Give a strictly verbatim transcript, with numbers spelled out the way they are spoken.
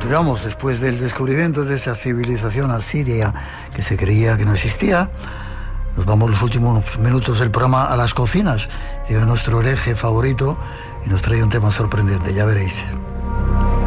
digamos, después del descubrimiento de esa civilización asiria que se creía que no existía, nos vamos los últimos minutos del programa a las cocinas. Llega nuestro hereje favorito y nos trae un tema sorprendente, ya veréis.